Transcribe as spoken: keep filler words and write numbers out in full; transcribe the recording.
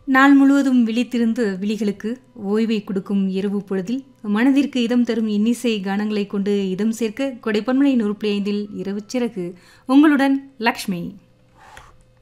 நாள் முழுவதும் விழித்திருந்து விழிகளுக்கு ஓய்வை கொடுக்கும் இரவு பொழுதில் மனதிற்கு இதம் தரும் இன்னிசை கானங்களை கொண்டு இதம் சேர்க்க கொடைப்பன்மலை நூறு புள்ளி ஐந்தில் இரவு சிறகு உங்களுடன் லக்ஷ்மி.